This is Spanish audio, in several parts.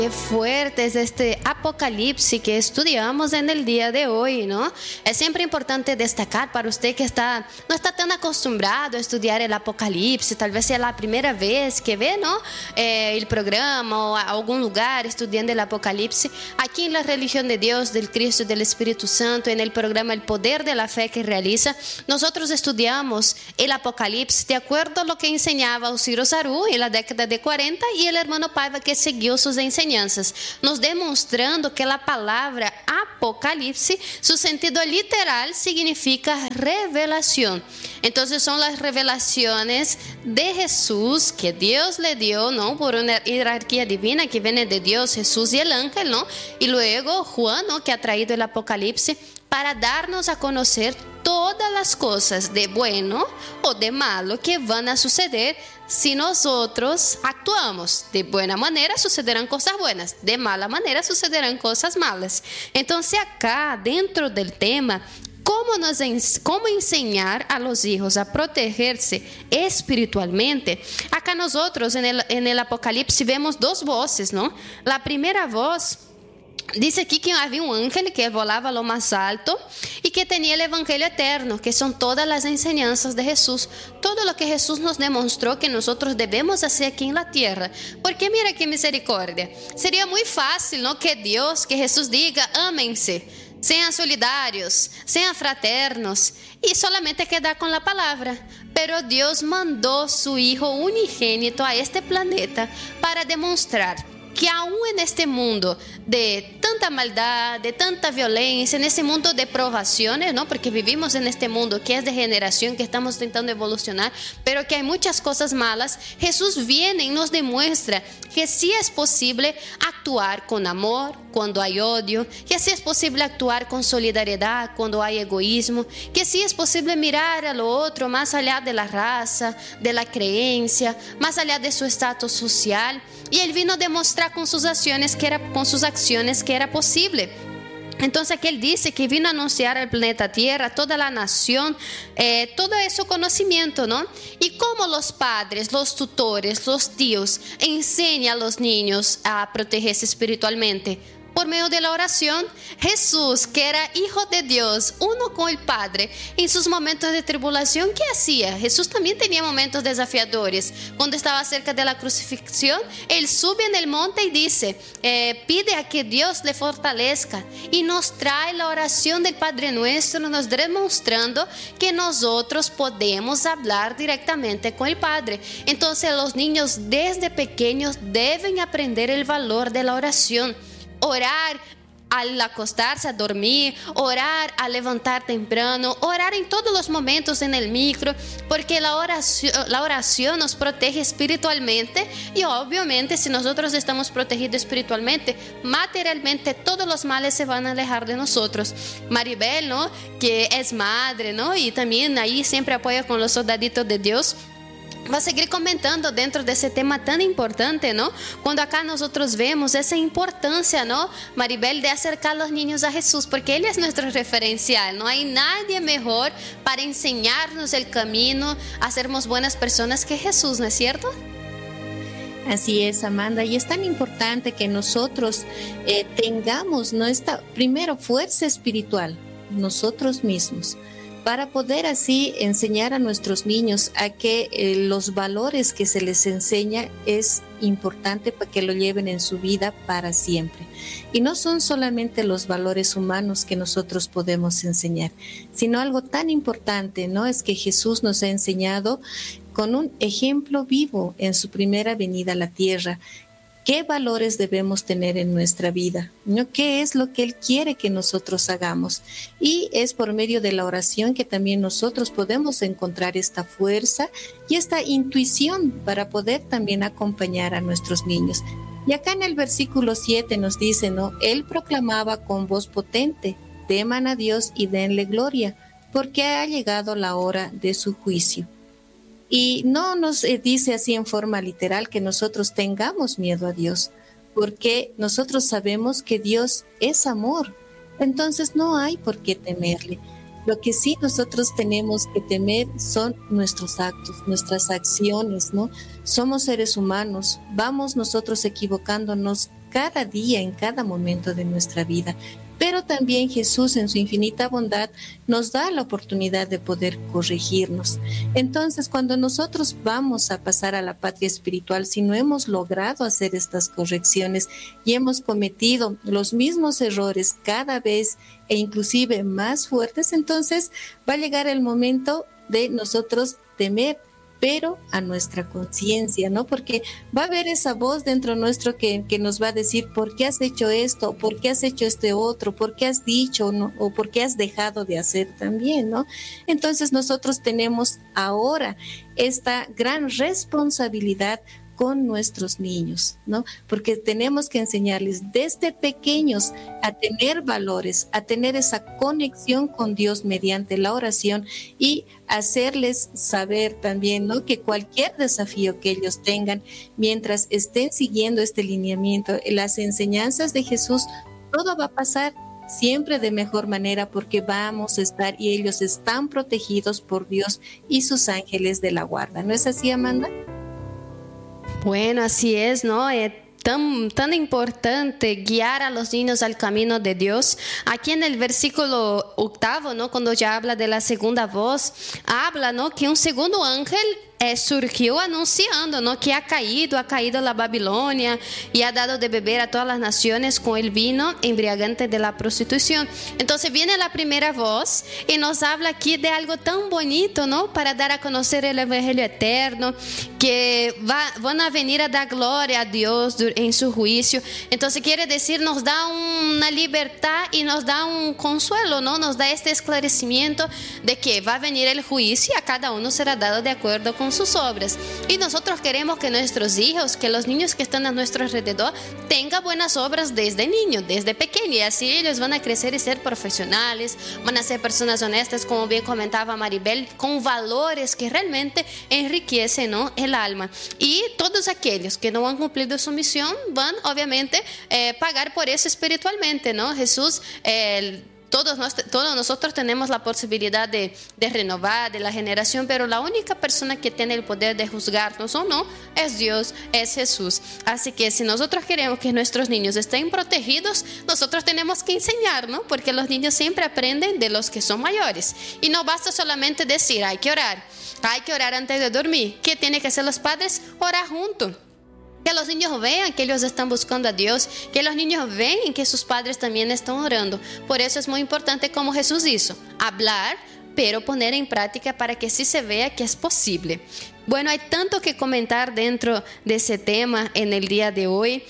Qué fuerte es este Apocalipsis que estudiamos en el día de hoy, ¿no? Es siempre importante destacar para usted que no está tan acostumbrado a estudiar el Apocalipsis, tal vez sea la primera vez que ve, ¿no? El programa o algún lugar estudiando el Apocalipsis. Aquí en la Religión de Dios, del Cristo y del Espíritu Santo, en el programa El Poder de la Fe que realiza, nosotros estudiamos el Apocalipsis de acuerdo a lo que enseñaba Ciro Zaru en la década de 40 y el hermano Paiva que siguió sus enseñanzas, nos demostrando que la palabra Apocalipsis, su sentido literal significa revelación. Entonces son las revelaciones de Jesús que Dios le dio, ¿no? Por una jerarquía divina que viene de Dios, Jesús y el ángel, ¿no? Y luego Juan, ¿no? Que ha traído el Apocalipsis para darnos a conocer todas las cosas de bueno o de malo que van a suceder si nosotros actuamos. De buena manera sucederán cosas buenas, de mala manera sucederán cosas malas. Entonces acá dentro del tema, ¿cómo enseñar a los hijos a protegerse espiritualmente? Acá nosotros en el Apocalipsis vemos dos voces, ¿no? La primera voz dice aquí que había un ángel que volaba a lo más alto y que tenía el evangelio eterno, que son todas las enseñanzas de Jesús, todo lo que Jesús nos demostró que nosotros debemos hacer aquí en la tierra. Porque mira qué misericordia, sería muy fácil, ¿no? Que Jesús diga, ámense, sean solidarios, sean fraternos y solamente quedar con la palabra. Pero Dios mandó su Hijo unigénito a este planeta para demostrar que aún en este mundo de tanta maldad, de tanta violencia, en este mundo de provaciones, ¿no? Porque vivimos en este mundo que es de generación, que estamos intentando evolucionar, pero que hay muchas cosas malas, Jesús viene y nos demuestra que sí es posible actuar con amor cuando hay odio, que sí es posible actuar con solidaridad cuando hay egoísmo, que sí es posible mirar a lo otro más allá de la raza, de la creencia, más allá de su estatus social. Y Él vino a demostrar con sus acciones que era posible. Entonces aquí Él dice que vino a anunciar al planeta Tierra, a toda la nación, todo ese conocimiento, ¿no? Y cómo los padres, los tutores, los tíos enseñan a los niños a protegerse espiritualmente. Por medio de la oración. Jesús, que era Hijo de Dios, uno con el Padre, en sus momentos de tribulación, ¿qué hacía? Jesús también tenía momentos desafiadores. Cuando estaba cerca de la crucifixión, Él sube en el monte y dice, pide a que Dios le fortalezca. Y nos trae la oración del Padre Nuestro, nos demostrando que nosotros podemos hablar directamente con el Padre. Entonces los niños desde pequeños deben aprender el valor de la oración. Orar al acostarse a dormir, orar al levantar temprano, orar en todos los momentos en el micro, porque la oración nos protege espiritualmente y obviamente si nosotros estamos protegidos espiritualmente, materialmente todos los males se van a alejar de nosotros. Maribel, ¿no? Que es madre, ¿no? Y también ahí siempre apoya con los soldaditos de Dios. Va a seguir comentando dentro de ese tema tan importante, ¿no? Cuando acá nosotros vemos esa importancia, ¿no? Maribel, de acercar a los niños a Jesús, porque Él es nuestro referencial. No hay nadie mejor para enseñarnos el camino a sermos buenas personas que Jesús, ¿no es cierto? Así es, Amanda, y es tan importante que nosotros tengamos nuestra, primero, fuerza espiritual, nosotros mismos, para poder así enseñar a nuestros niños a que los valores que se les enseña es importante para que lo lleven en su vida para siempre. Y no son solamente los valores humanos que nosotros podemos enseñar, sino algo tan importante, ¿no? Es que Jesús nos ha enseñado con un ejemplo vivo en su primera venida a la tierra. ¿Qué valores debemos tener en nuestra vida? ¿No? ¿Qué es lo que Él quiere que nosotros hagamos? Y es por medio de la oración que también nosotros podemos encontrar esta fuerza y esta intuición para poder también acompañar a nuestros niños. Y acá en el versículo 7 nos dice, ¿no? Él proclamaba con voz potente, teman a Dios y denle gloria, porque ha llegado la hora de su juicio. Y no nos dice así en forma literal que nosotros tengamos miedo a Dios, porque nosotros sabemos que Dios es amor, entonces no hay por qué temerle. Lo que sí nosotros tenemos que temer son nuestros actos, nuestras acciones, ¿no? Somos seres humanos, vamos nosotros equivocándonos cada día, en cada momento de nuestra vida. Pero también Jesús, en su infinita bondad, nos da la oportunidad de poder corregirnos. Entonces, cuando nosotros vamos a pasar a la patria espiritual, si no hemos logrado hacer estas correcciones y hemos cometido los mismos errores cada vez e inclusive más fuertes, entonces va a llegar el momento de nosotros temer, pero a nuestra conciencia, ¿no? Porque va a haber esa voz dentro nuestro que nos va a decir, ¿por qué has hecho esto? ¿Por qué has hecho este otro? ¿Por qué has dicho, no? ¿O por qué has dejado de hacer también, no? Entonces nosotros tenemos ahora esta gran responsabilidad con nuestros niños, ¿no? Porque tenemos que enseñarles desde pequeños a tener valores, a tener esa conexión con Dios mediante la oración y hacerles saber también, ¿no? Que cualquier desafío que ellos tengan, mientras estén siguiendo este lineamiento, las enseñanzas de Jesús, todo va a pasar siempre de mejor manera porque vamos a estar y ellos están protegidos por Dios y sus ángeles de la guarda. ¿No es así, Amanda? Bueno, así es, ¿no? Tan importante guiar a los niños al camino de Dios. Aquí en el versículo 8, ¿no? Cuando ya habla de la segunda voz, habla, ¿no? Que un segundo ángel surgió anunciando, ¿no? Que ha caído la Babilonia y ha dado de beber a todas las naciones con el vino embriagante de la prostitución. Entonces viene la primera voz y nos habla aquí de algo tan bonito, ¿no? Para dar a conocer el evangelio eterno, que van a venir a dar gloria a Dios en su juicio. Entonces quiere decir, nos da una libertad y nos da un consuelo, ¿no? Nos da este esclarecimiento de que va a venir el juicio y a cada uno será dado de acuerdo con sus obras. Y nosotros queremos que nuestros hijos, que los niños que están a nuestro alrededor, tengan buenas obras desde niños, desde pequeños, y así ellos van a crecer y ser profesionales, van a ser personas honestas, como bien comentaba Maribel, con valores que realmente enriquecen, ¿no? El alma. Y todos aquellos que no han cumplido su misión van obviamente pagar por eso espiritualmente, ¿no? Jesús, todos nosotros tenemos la posibilidad de renovar, de la generación, pero la única persona que tiene el poder de juzgarnos o no es Dios, es Jesús. Así que si nosotros queremos que nuestros niños estén protegidos, nosotros tenemos que enseñar, ¿no? Porque los niños siempre aprenden de los que son mayores. Y no basta solamente decir, hay que orar antes de dormir. ¿Qué tienen que hacer los padres? Orar juntos. Que los niños vean que ellos están buscando a Dios, que los niños vean que sus padres también están orando. Por eso es muy importante, como Jesús hizo, hablar, pero poner en práctica para que sí se vea que es posible. Bueno, hay tanto que comentar dentro de ese tema en el día de hoy,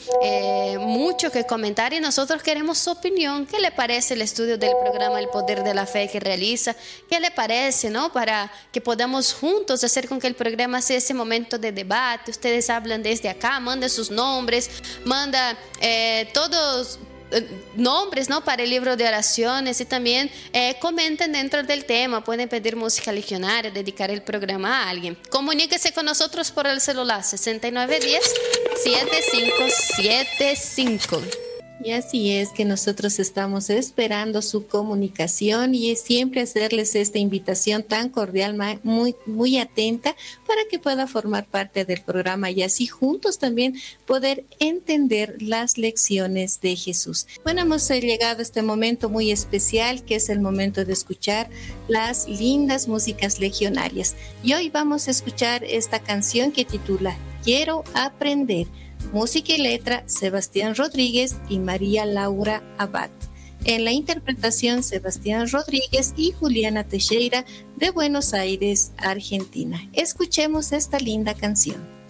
mucho que comentar, y nosotros queremos su opinión. ¿Qué le parece el estudio del programa El Poder de la Fe que realiza? ¿Qué le parece, no? Para que podamos juntos hacer con que el programa sea ese momento de debate. Ustedes hablan desde acá, manda sus nombres, manda todos nombres, ¿no? Para el libro de oraciones, y también comenten dentro del tema. Pueden pedir música legionaria, dedicar el programa a alguien. Comuníquese con nosotros por el celular 6910-7575. Y así es que nosotros estamos esperando su comunicación y siempre hacerles esta invitación tan cordial, muy, muy atenta, para que pueda formar parte del programa y así juntos también poder entender las lecciones de Jesús. Bueno, hemos llegado a este momento muy especial, que es el momento de escuchar las lindas músicas legionarias. Y hoy vamos a escuchar esta canción que titula Quiero Aprender. Música y letra, Sebastián Rodríguez y María Laura Abad. En la interpretación, Sebastián Rodríguez y Juliana Teixeira, de Buenos Aires, Argentina. Escuchemos esta linda canción.